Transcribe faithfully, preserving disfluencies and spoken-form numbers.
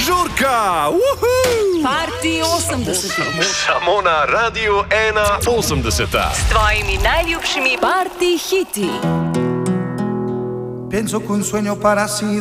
Žurka! Uhu! Party osemdesetih. Samo na Radiu ena osemdeset. S tvojimi najljubšimi party hiti. Pienso que un sueño para así